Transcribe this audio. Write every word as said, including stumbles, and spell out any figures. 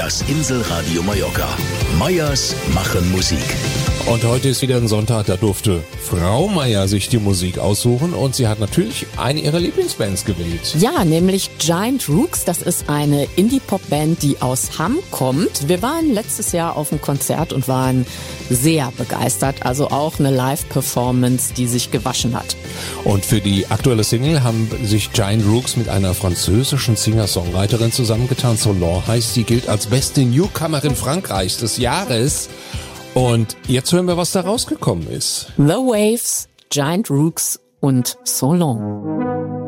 Das Inselradio Mallorca. Meyers machen Musik. Und heute ist wieder ein Sonntag, da durfte Frau Meyer sich die Musik aussuchen und sie hat natürlich eine ihrer Lieblingsbands gewählt. Ja, nämlich Giant Rooks. Das ist eine Indie-Pop-Band, die aus Hamm kommt. Wir waren letztes Jahr auf dem Konzert und waren sehr begeistert. Also auch eine Live-Performance, die sich gewaschen hat. Und für die aktuelle Single haben sich Giant Rooks mit einer französischen Singer-Songwriterin zusammengetan. Solange heißt sie, gilt als beste Newcomerin Frankreichs des Jahres. Und jetzt hören wir, was da rausgekommen ist. The Waves, Giant Rooks und So Long.